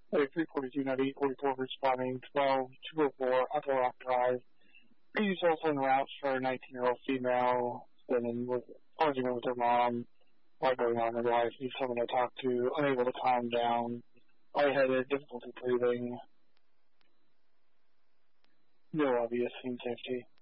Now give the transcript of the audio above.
Hey, 342 44 responding, 12204 Upper Rock Drive. He's also en route for a 19-year-old female living with, arguing with her mom. What going on in her life? Needs someone to talk to, unable to calm down, lightheaded, difficulty breathing. No obvious scene safety.